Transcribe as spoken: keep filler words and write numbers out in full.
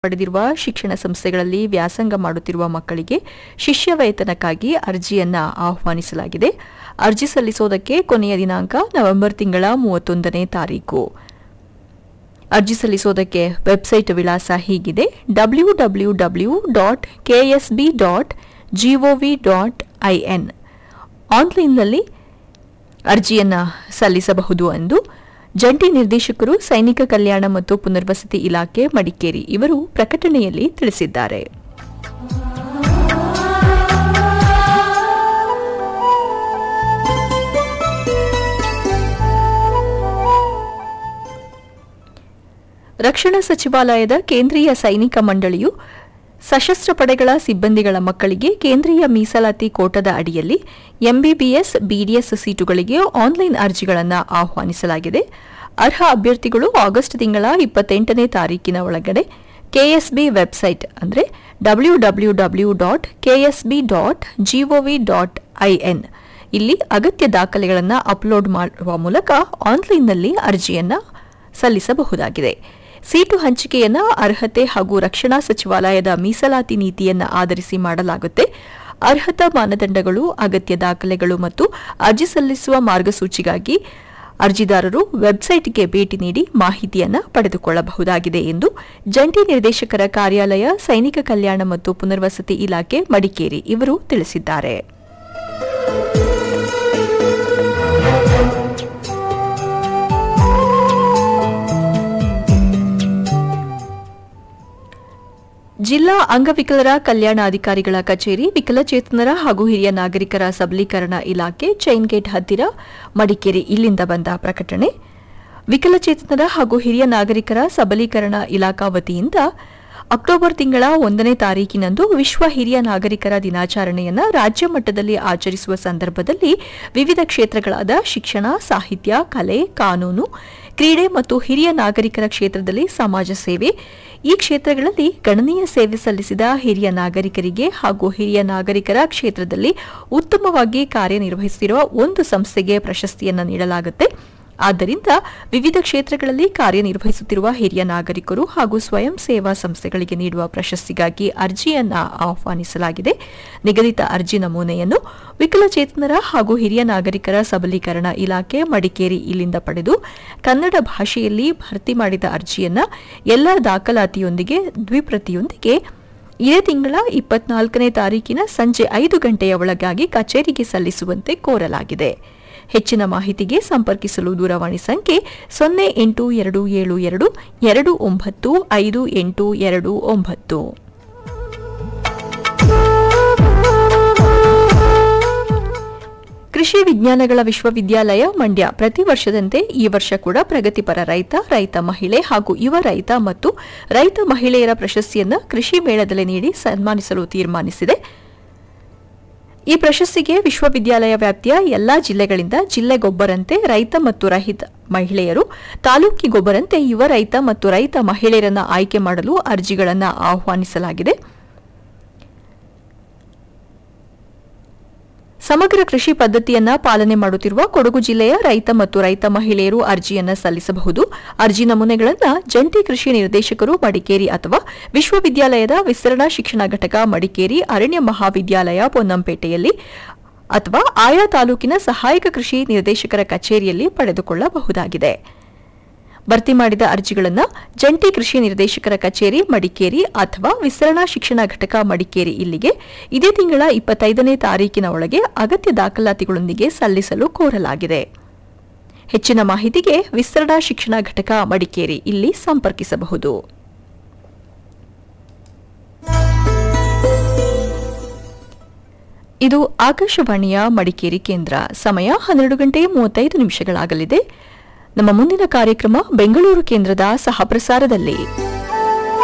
ಪಡೆದಿರುವ ಶಿಕ್ಷಣ ಸಂಸ್ಥೆಗಳಲ್ಲಿ ವ್ಯಾಸಂಗ ಮಾಡುತ್ತಿರುವ ಮಕ್ಕಳಿಗೆ ಶಿಷ್ಯ ವೇತನಕ್ಕಾಗಿ ಅರ್ಜಿಯನ್ನ ಆಹ್ವಾನಿಸಲಾಗಿದೆ. ಅರ್ಜಿ ಸಲ್ಲಿಸುವುದಕ್ಕೆ ಕೊನೆಯ ದಿನಾಂಕ ನವೆಂಬರ್ ತಿಂಗಳ ಮೂವತ್ತೊಂದನೇ ತಾರೀಕು. ಅರ್ಜಿ ಸಲ್ಲಿಸುವುದಕ್ಕೆ ವೆಬ್ಸೈಟ್ ವಿಳಾಸ ಹೀಗಿದೆ: W W W dot KSB dot gov dot IN. ಆನ್ಲೈನ್ನಲ್ಲಿ ಅರ್ಜಿಯನ್ನು ಸಲ್ಲಿಸಬಹುದು ಎಂದು ಜಂಟಿ ನಿರ್ದೇಶಕರು ಸೈನಿಕ ಕಲ್ಯಾಣ ಮತ್ತು ಪುನರ್ವಸತಿ ಇಲಾಖೆ ಮಡಿಕೇರಿ ಇವರು ಪ್ರಕಟಣೆಯಲ್ಲಿ ತಿಳಿಸಿದ್ದಾರೆ. ರಕ್ಷಣಾ ಸಚಿವಾಲಯದ ಕೇಂದ್ರೀಯ ಸೈನಿಕ ಮಂಡಳಿಯು ಸಶಸ್ತ್ರ ಪಡೆಗಳ ಸಿಬ್ಬಂದಿಗಳ ಮಕ್ಕಳಿಗೆ ಕೇಂದ್ರೀಯ ಮೀಸಲಾತಿ ಕೋಟಾದ ಅಡಿಯಲ್ಲಿ ಎಂಬಿಬಿಎಸ್ ಬಿಡಿಎಸ್ ಸೀಟುಗಳಿಗೆ ಆನ್ಲೈನ್ ಅರ್ಜಿಗಳನ್ನು ಆಹ್ವಾನಿಸಲಾಗಿದೆ. ಅರ್ಹ ಅಭ್ಯರ್ಥಿಗಳು ಆಗಸ್ಟ್ ತಿಂಗಳ ಇಪ್ಪತ್ತೆಂಟನೇ ತಾರೀಕಿನ ಒಳಗಡೆ ಕೆಎಸ್ಬಿ ವೆಬ್ಸೈಟ್ ಅಂದರೆ W W W dot KSB dot gov dot IN ಇಲ್ಲಿ ಅಗತ್ಯ ದಾಖಲೆಗಳನ್ನು ಅಪ್ಲೋಡ್ ಮಾಡುವ ಮೂಲಕ ಆನ್ಲೈನ್ನಲ್ಲಿ ಅರ್ಜಿಯನ್ನು ಸಲ್ಲಿಸಬಹುದಾಗಿದೆ. ಸೀಟು ಹಂಚಿಕೆಯನ್ನು ಅರ್ಹತೆ ಹಾಗೂ ರಕ್ಷಣಾ ಸಚಿವಾಲಯದ ಮೀಸಲಾತಿ ನೀತಿಯನ್ನು ಆಧರಿಸಿ ಮಾಡಲಾಗುತ್ತೆ. ಅರ್ಹತಾ ಮಾನದಂಡಗಳು, ಅಗತ್ಯ ದಾಖಲೆಗಳು ಮತ್ತು ಅರ್ಜಿ ಸಲ್ಲಿಸುವ ಮಾರ್ಗಸೂಚಿಗಾಗಿ ಅರ್ಜಿದಾರರು ವೆಬ್ಸೈಟ್ಗೆ ಭೇಟಿ ನೀಡಿ ಮಾಹಿತಿಯನ್ನು ಪಡೆದುಕೊಳ್ಳಬಹುದಾಗಿದೆ ಎಂದು ಜಂಟಿ ನಿರ್ದೇಶಕರ ಕಾರ್ಯಾಲಯ ಸೈನಿಕ ಕಲ್ಯಾಣ ಮತ್ತು ಪುನರ್ವಸತಿ ಇಲಾಖೆ ಮಡಿಕೇರಿ ಇವರು ತಿಳಿಸಿದ್ದಾರೆ. ಜಿಲ್ಲಾ ಅಂಗವಿಕಲರ ಕಲ್ಯಾಣಾಧಿಕಾರಿಗಳ ಕಚೇರಿ, ವಿಕಲಚೇತನರ ಹಾಗೂ ಹಿರಿಯ ನಾಗರಿಕರ ಸಬಲೀಕರಣ ಇಲಾಖೆ, ಚೈನ್ ಗೇಟ್ ಹತ್ತಿರ, ಮಡಿಕೇರಿ ಇಲ್ಲಿಂದ ಬಂದ ಪ್ರಕಟಣೆ. ವಿಕಲಚೇತನರ ಹಾಗೂ ಹಿರಿಯ ನಾಗರಿಕರ ಸಬಲೀಕರಣ ಇಲಾಖಾ ವತಿಯಿಂದ ಅಕ್ಟೋಬರ್ ತಿಂಗಳ ಒಂದನೇ ತಾರೀಕಿನಂದು ವಿಶ್ವ ಹಿರಿಯ ನಾಗರಿಕರ ದಿನಾಚರಣೆಯನ್ನು ರಾಜ್ಯ ಮಟ್ಟದಲ್ಲಿ ಆಚರಿಸುವ ಸಂದರ್ಭದಲ್ಲಿ ವಿವಿಧ ಕ್ಷೇತ್ರಗಳಾದ ಶಿಕ್ಷಣ, ಸಾಹಿತ್ಯ, ಕಲೆ, ಕಾನೂನು, ಕ್ರೀಡೆ ಮತ್ತು ಹಿರಿಯ ನಾಗರಿಕರ ಕ್ಷೇತ್ರದಲ್ಲಿ ಸಮಾಜ ಸೇವೆ ಈ ಕ್ಷೇತ್ರಗಳಲ್ಲಿ ಗಣನೀಯ ಸೇವೆ ಸಲ್ಲಿಸಿದ ಹಿರಿಯ ನಾಗರಿಕರಿಗೆ ಹಾಗೂ ಹಿರಿಯ ನಾಗರಿಕರ ಕ್ಷೇತ್ರದಲ್ಲಿ ಉತ್ತಮವಾಗಿ ಕಾರ್ಯನಿರ್ವಹಿಸುತ್ತಿರುವ ಒಂದು ಸಂಸ್ಥೆಗೆ ಪ್ರಶಸ್ತಿಯನ್ನು ನೀಡಲಾಗುತ್ತೆ. ಆದ್ದರಿಂದ ವಿವಿಧ ಕ್ಷೇತ್ರಗಳಲ್ಲಿ ಕಾರ್ಯನಿರ್ವಹಿಸುತ್ತಿರುವ ಹಿರಿಯ ನಾಗರಿಕರು ಹಾಗೂ ಸ್ವಯಂ ಸೇವಾ ಸಂಸ್ಥೆಗಳಿಗೆ ನೀಡುವ ಪ್ರಶಸ್ತಿಗಾಗಿ ಅರ್ಜಿಯನ್ನು ಆಹ್ವಾನಿಸಲಾಗಿದೆ. ನಿಗದಿತ ಅರ್ಜಿ ನಮೂನೆಯನ್ನು ವಿಕಲಚೇತನರ ಹಾಗೂ ಹಿರಿಯ ನಾಗರಿಕರ ಸಬಲೀಕರಣ ಇಲಾಖೆ ಮಡಿಕೇರಿ ಇಲ್ಲಿಂದ ಪಡೆದು ಕನ್ನಡ ಭಾಷೆಯಲ್ಲಿ ಭರ್ತಿ ಮಾಡಿದ ಅರ್ಜಿಯನ್ನು ಎಲ್ಲ ದಾಖಲಾತಿಯೊಂದಿಗೆ ದ್ವಿಪ್ರತಿಯೊಂದಿಗೆ ಇದೇ ತಿಂಗಳ ಇಪ್ಪತ್ನಾಲ್ಕನೇ ತಾರೀಕಿನ ಸಂಜೆ ಐದು ಗಂಟೆಯ ಒಳಗಾಗಿ ಕಚೇರಿಗೆ ಸಲ್ಲಿಸುವಂತೆ ಕೋರಲಾಗಿದೆ. ಹೆಚ್ಚಿನ ಮಾಹಿತಿಗೆ ಸಂಪರ್ಕಿಸಲು ದೂರವಾಣಿ ಸಂಖ್ಯೆ ಸೊನ್ನೆ ಎಂಟು ಎರಡು ಏಳು ಎರಡು ಎರಡು ಒಂಬತ್ತು ಐದು ಎಂಟು ಎರಡು ಒಂಬತ್ತು. ಕೃಷಿ ವಿಜ್ಞಾನಗಳ ವಿಶ್ವವಿದ್ಯಾಲಯ ಮಂಡ್ಯ ಪ್ರತಿ ವರ್ಷದಂತೆ ಈ ವರ್ಷ ಕೂಡ ಪ್ರಗತಿಪರ ರೈತ, ರೈತ ಮಹಿಳೆ ಹಾಗೂ ಯುವ ರೈತ ಮತ್ತು ರೈತ ಮಹಿಳೆಯರ ಪ್ರಶಸ್ತಿಯನ್ನು ಕೃಷಿ ಮೇಳದಲ್ಲಿ ನೀಡಿ ಸನ್ಮಾನಿಸಲು ತೀರ್ಮಾನಿಸಿದೆ. ಈ ಪ್ರಶಸ್ತಿಗೆ ವಿಶ್ವವಿದ್ಯಾಲಯ ವ್ಯಾಪ್ತಿಯ ಎಲ್ಲಾ ಜಿಲ್ಲೆಗಳಿಂದ ಜಿಲ್ಲೆಗೊಬ್ಬರಂತೆ ರೈತ ಮತ್ತು ರೈತ ಮಹಿಳೆಯರು, ತಾಲೂಕಿಗೊಬ್ಬರಂತೆ ಯುವ ರೈತ ಮತ್ತು ರೈತ ಮಹಿಳೆಯರನ್ನು ಆಯ್ಕೆ ಮಾಡಲು ಅರ್ಜಿಗಳನ್ನು ಆಹ್ವಾನಿಸಲಾಗಿದೆ. ಸಮಗ್ರ ಕೃಷಿ ಪದ್ಧತಿಯನ್ನ ಪಾಲನೆ ಮಾಡುತ್ತಿರುವ ಕೊಡಗು ಜಿಲ್ಲೆಯ ರೈತ ಮತ್ತು ರೈತ ಮಹಿಳೆಯರು ಅರ್ಜಿಯನ್ನು ಸಲ್ಲಿಸಬಹುದು. ಅರ್ಜಿ ನಮೂನೆಗಳನ್ನು ಜಂಟಿ ಕೃಷಿ ನಿರ್ದೇಶಕರು ಮಡಿಕೇರಿ ಅಥವಾ ವಿಶ್ವವಿದ್ಯಾಲಯದ ವಿಸ್ತರಣಾ ಶಿಕ್ಷಣ ಘಟಕ ಮಡಿಕೇರಿ, ಅರಣ್ಯ ಮಹಾವಿದ್ಯಾಲಯ ಪೊನ್ನಂಪೇಟೆಯಲ್ಲಿ ಅಥವಾ ಆಯಾ ತಾಲೂಕಿನ ಸಹಾಯಕ ಕೃಷಿ ನಿರ್ದೇಶಕರ ಕಚೇರಿಯಲ್ಲಿ ಪಡೆದುಕೊಳ್ಳಬಹುದಾಗಿದೆ. ಭರ್ತಿ ಮಾಡಿದ ಅರ್ಜಿಗಳನ್ನು ಜಂಟಿ ಕೃಷಿ ನಿರ್ದೇಶಕರ ಕಚೇರಿ ಮಡಿಕೇರಿ ಅಥವಾ ವಿಸ್ತರಣಾ ಶಿಕ್ಷಣ ಘಟಕ ಮಡಿಕೇರಿ ಇಲ್ಲಿಗೆ ಇದೇ ತಿಂಗಳ ಇಪ್ಪತ್ತೈದನೇ ತಾರೀಕಿನ ಒಳಗೆ ಅಗತ್ಯ ದಾಖಲಾತಿಗಳೊಂದಿಗೆ ಸಲ್ಲಿಸಲು ಕೋರಲಾಗಿದೆ. ಹೆಚ್ಚಿನ ಮಾಹಿತಿಗೆ ವಿಸ್ತರಣಾ ಶಿಕ್ಷಣ ಘಟಕ ಮಡಿಕೇರಿ ಇಲ್ಲಿ ಸಂಪರ್ಕಿಸಬಹುದು. ಇದು ಆಕಾಶವಾಣಿಯ ಮಡಿಕೇರಿ ಕೇಂದ್ರ. ಸಮಯ ಹನ್ನೆರಡು ಗಂಟೆ ಮೂವತ್ತೈದು ನಿಮಿಷಗಳಾಗಲಿದೆ. ನಮ್ಮ ಮುಂದಿನ ಕಾರ್ಯಕ್ರಮ ಬೆಂಗಳೂರು ಕೇಂದ್ರದ ಸಹಪ್ರಸಾರದಲ್ಲಿ.